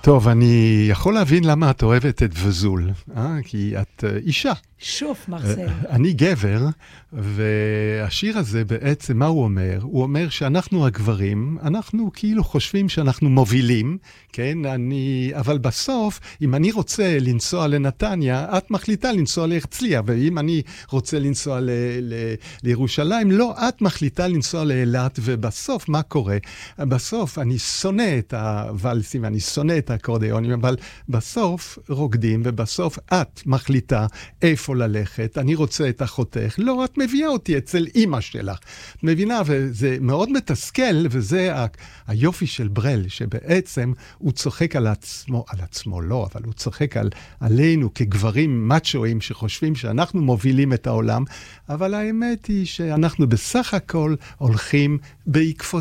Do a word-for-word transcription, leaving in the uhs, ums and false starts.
טוב, אני יכול להבין למה את אוהבת את וזול, אה? כי את uh, אישה. שוף, מרסל. Uh, אני גבר, והשיר הזה בעצם, מה הוא אומר? הוא אומר שאנחנו הגברים, אנחנו כאילו חושבים שאנחנו מובילים, כן? אני, אבל בסוף, אם אני רוצה לנסוע לנתניה, את מחליטה לנסוע להרצליה, ואם אני רוצה לנסוע ל, ל, לירושלים, לא, את מחליטה לנסוע לאילת, ובסוף, מה קורה? בסוף, אני שונא את הוואלסים, אני שונא את האקורדיונים, אבל בסוף רוקדים, ובסוף את מחליטה איפה ללכת, אני רוצה את אחותך, לא, את מביאה אותי אצל אמא שלך. את מבינה, וזה מאוד מתסכל, וזה ה- היופי של ברל, שבעצם הוא צוחק על עצמו, על עצמו לא, אבל הוא צוחק על, עלינו כגברים מצ'ואים שחושבים שאנחנו מובילים את העולם, אבל האמת היא שאנחנו בסך הכל הולכים בעקבות